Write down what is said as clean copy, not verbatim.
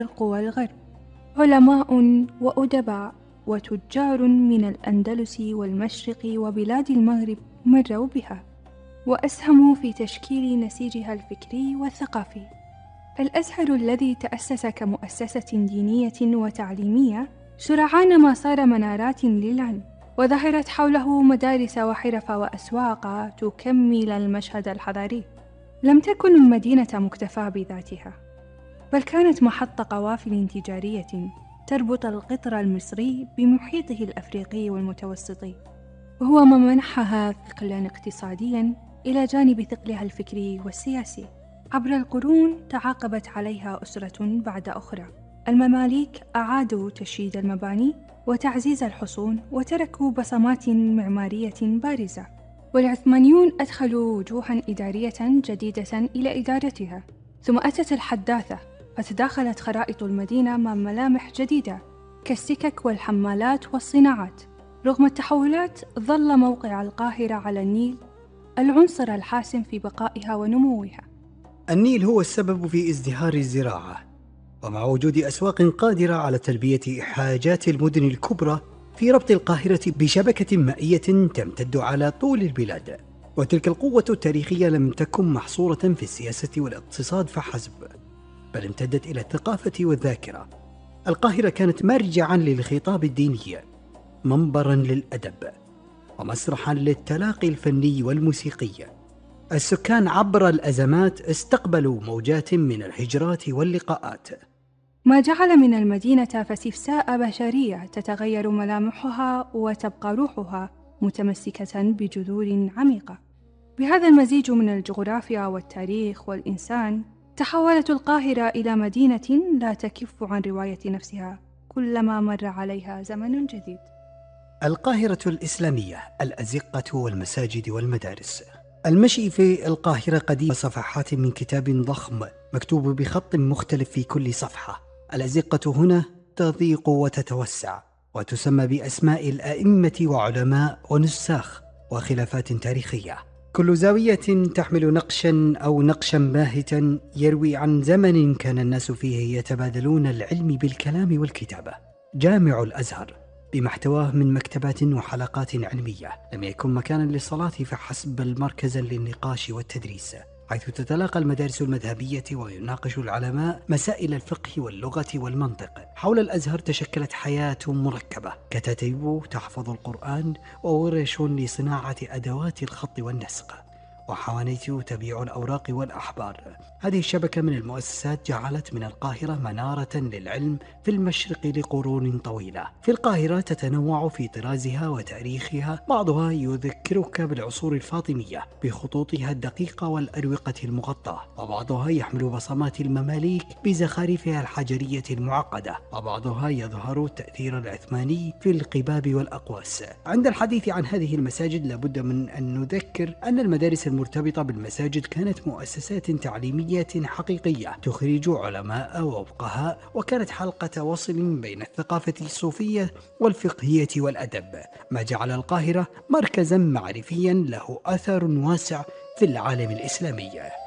الشرق والغرب، علماء وأدباء وتجار من الأندلس والمشرق وبلاد المغرب مروا بها، وأسهموا في تشكيل نسيجها الفكري والثقافي. الأزهر الذي تأسس كمؤسسة دينية وتعليمية سرعان ما صار منارات للعلم، وظهرت حوله مدارس وحرف وأسواق تكمل المشهد الحضاري. لم تكن المدينة مكتفاة بذاتها، بل كانت محط قوافل تجارية تربط القطر المصري بمحيطه الأفريقي والمتوسطي، وهو ما منحها ثقلاً اقتصادياً إلى جانب ثقلها الفكري والسياسي. عبر القرون تعاقبت عليها أسرة بعد أخرى. المماليك أعادوا تشييد المباني وتعزيز الحصون وتركوا بصمات معمارية بارزة، والعثمانيون أدخلوا وجوها إدارية جديدة إلى إدارتها. ثم أتت الحداثة فتداخلت خرائط المدينة مع ملامح جديدة كالسكك والحمالات والصناعات. رغم التحولات ظل موقع القاهرة على النيل العنصر الحاسم في بقائها ونموها. النيل هو السبب في ازدهار الزراعة، ومع وجود أسواق قادرة على تلبية حاجات المدن الكبرى في ربط القاهرة بشبكة مائية تمتد على طول البلاد. وتلك القوة التاريخية لم تكن محصورة في السياسة والاقتصاد فحسب، بل امتدت إلى الثقافة والذاكرة. القاهرة كانت مرجعاً للخطاب الديني، منبراً للأدب، ومسرحاً للتلاقي الفني والموسيقي. السكان عبر الأزمات استقبلوا موجات من الهجرات واللقاءات، ما جعل من المدينة فسيفساء بشرية تتغير ملامحها وتبقى روحها متمسكة بجذور عميقة. بهذا المزيج من الجغرافيا والتاريخ والإنسان تحولت القاهرة إلى مدينة لا تكف عن رواية نفسها كلما مر عليها زمن جديد. القاهرة الإسلامية، الأزقة والمساجد والمدارس. المشي في القاهرة قديم صفحات من كتاب ضخم مكتوب بخط مختلف في كل صفحة. الأزقة هنا تضيق وتتوسع، وتسمى بأسماء الأئمة وعلماء ونساخ وخلافات تاريخية. كل زاوية تحمل نقشا أو نقشا باهتا يروي عن زمن كان الناس فيه يتبادلون العلم بالكلام والكتابة. جامع الأزهر بمحتواه من مكتبات وحلقات علمية لم يكن مكانا للصلاة فحسب، بل مركزا للنقاش والتدريس، حيث تتلاقى المدارس المذهبية ويناقش العلماء مسائل الفقه واللغة والمنطق. حول الأزهر تشكلت حياة مركبة: كتاتيب تحفظ القرآن، وورش لصناعة أدوات الخط والنسق، وحوانيت تبيع الأوراق والأحبار. هذه الشبكة من المؤسسات جعلت من القاهرة منارة للعلم في المشرق لقرون طويلة. في القاهرة تتنوع في طرازها وتاريخها، بعضها يذكرك بالعصور الفاطمية بخطوطها الدقيقة والأروقة المغطاة، وبعضها يحمل بصمات المماليك بزخارفها الحجرية المعقدة، وبعضها يظهر التأثير العثماني في القباب والأقواس. عند الحديث عن هذه المساجد لابد من أن نذكر أن المدارس المرتبطة بالمساجد كانت مؤسسات تعليمية حقيقية تخرج علماء وفقهاء، وكانت حلقة وصل بين الثقافة الصوفية والفقهية والأدب، ما جعل القاهرة مركزا معرفيا له أثر واسع في العالم الإسلامي.